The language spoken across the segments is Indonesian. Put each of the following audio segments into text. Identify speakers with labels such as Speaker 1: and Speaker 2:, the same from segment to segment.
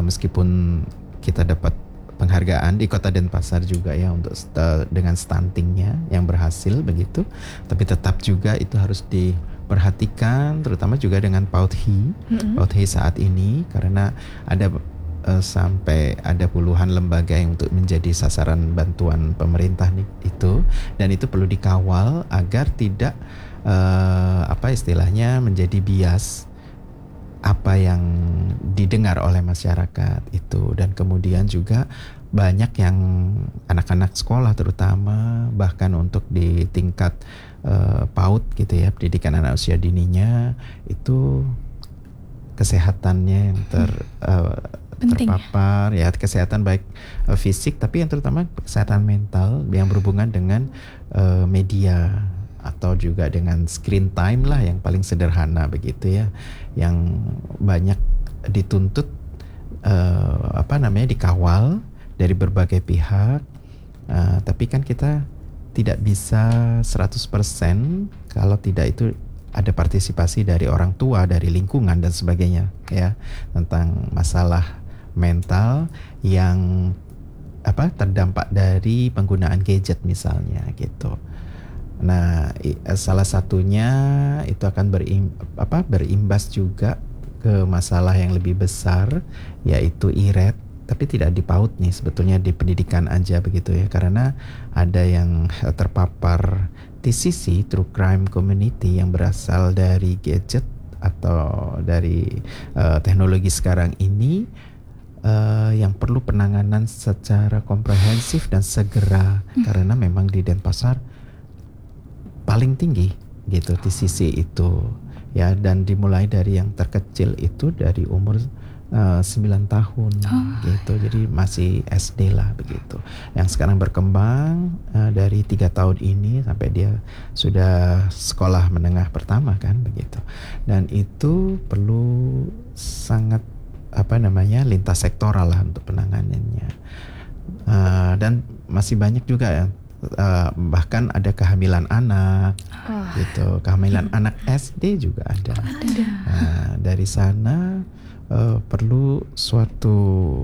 Speaker 1: meskipun kita dapat penghargaan di Kota Denpasar juga ya untuk dengan stuntingnya yang berhasil begitu, tapi tetap juga itu harus diperhatikan terutama juga dengan PAUD-HI saat ini karena ada sampai ada puluhan lembaga yang untuk menjadi sasaran bantuan pemerintah itu, dan itu perlu dikawal agar tidak istilahnya menjadi bias apa yang didengar oleh masyarakat itu. Dan kemudian juga banyak yang anak-anak sekolah terutama bahkan untuk di tingkat PAUD gitu ya, pendidikan anak usia dininya itu kesehatannya yang terpapar ya, kesehatan baik fisik tapi yang terutama kesehatan mental yang berhubungan dengan media atau juga dengan screen time lah yang paling sederhana begitu ya, yang banyak dituntut dikawal dari berbagai pihak, tapi kan kita tidak bisa 100% kalau tidak itu ada partisipasi dari orang tua, dari lingkungan dan sebagainya ya, tentang masalah mental yang terdampak dari penggunaan gadget misalnya gitu. Nah, salah satunya itu akan berimbas juga ke masalah yang lebih besar yaitu IRET, tapi tidak di PAUD nih, sebetulnya di pendidikan aja begitu ya, karena ada yang terpapar TCC, True Crime Community, yang berasal dari gadget atau dari teknologi sekarang ini, yang perlu penanganan secara komprehensif dan segera karena memang di Denpasar paling tinggi gitu TCC itu ya, dan dimulai dari yang terkecil itu dari umur 9 tahun gitu, jadi masih SD lah begitu, yang sekarang berkembang dari 3 tahun ini sampai dia sudah sekolah menengah pertama kan begitu, dan itu perlu sangat lintas sektoral lah untuk penanganannya, dan masih banyak juga ya. Bahkan ada kehamilan anak, gitu. Kehamilan anak SD juga ada. Dari sana perlu suatu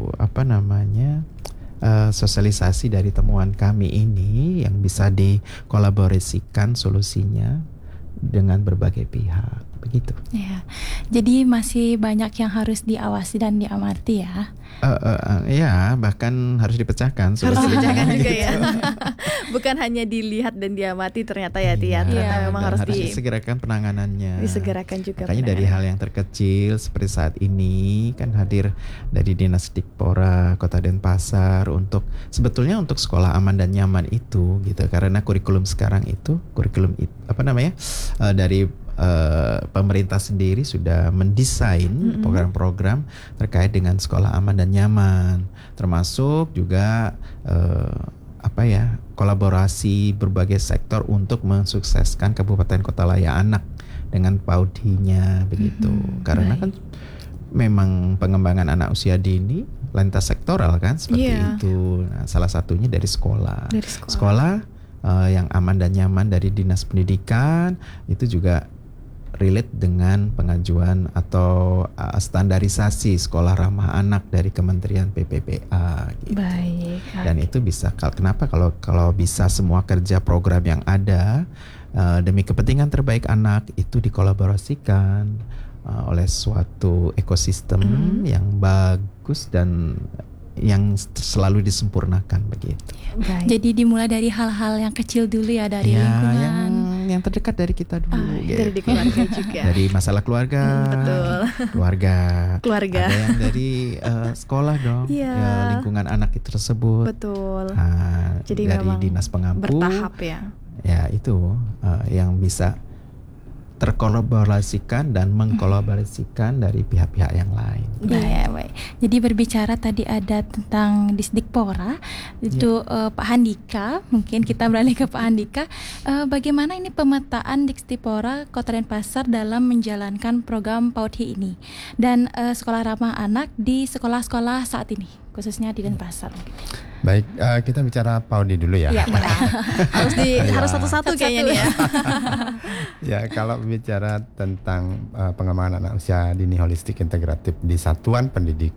Speaker 1: sosialisasi dari temuan kami ini yang bisa dikolaborasikan solusinya dengan berbagai pihak, begitu.
Speaker 2: Ya, jadi masih banyak yang harus diawasi dan diamati ya.
Speaker 1: Ya, bahkan harus dipecahkan.
Speaker 3: Harus dipecahkan juga ya. Bukan hanya dilihat dan diamati ternyata ya Tia. Ternyata memang harus
Speaker 1: disegerakan penanganannya.
Speaker 3: Disegerakan juga.
Speaker 1: Makanya dari hal yang terkecil seperti saat ini kan hadir dari Dinas Dikpora Kota Denpasar untuk sebetulnya untuk sekolah aman dan nyaman itu gitu. Karena kurikulum sekarang itu dari pemerintah sendiri sudah mendesain program-program terkait dengan sekolah aman dan nyaman, termasuk juga kolaborasi berbagai sektor untuk mensukseskan Kabupaten Kota Layak Anak dengan PAUD-nya begitu. Karena kan memang pengembangan anak usia dini lintas sektoral kan seperti itu. Nah, salah satunya dari sekolah. Sekolah yang aman dan nyaman dari Dinas Pendidikan itu juga relate dengan pengajuan atau standarisasi sekolah ramah anak dari Kementerian PPPA gitu.
Speaker 2: Baik.
Speaker 1: Dan itu bisa, kenapa kalau bisa semua kerja program yang ada demi kepentingan terbaik anak itu dikolaborasikan oleh suatu ekosistem yang bagus dan yang selalu disempurnakan begitu.
Speaker 2: Baik. Jadi dimulai dari hal-hal yang kecil dulu ya, dari lingkungan
Speaker 1: yang terdekat dari kita dulu, gitu.
Speaker 3: Dari keluarga juga.
Speaker 1: Dari masalah keluarga,
Speaker 3: betul.
Speaker 1: keluarga. Ada yang dari sekolah dong, ya, lingkungan anak itu tersebut.
Speaker 3: Betul.
Speaker 1: Jadi dari dinas pengampu,
Speaker 3: bertahap ya.
Speaker 1: Ya itu yang bisa terkolaborasikan dan mengkolaborasikan dari pihak-pihak yang lain.
Speaker 2: Baik. Jadi berbicara tadi ada tentang Disdikpora itu Pak Handika, mungkin kita beralih ke Pak Handika. Bagaimana ini pemetaan Disdikpora Kota Denpasar dalam menjalankan program PAUD-HI ini dan sekolah ramah anak di sekolah-sekolah saat ini, khususnya di Denpasar?
Speaker 4: Baik, kita bicara PAUD dulu ya.
Speaker 3: Iya, harus satu-satu kayaknya nih ya.
Speaker 4: Ya, kalau bicara tentang pengembangan anak usia dini holistik integratif di satuan pendidikan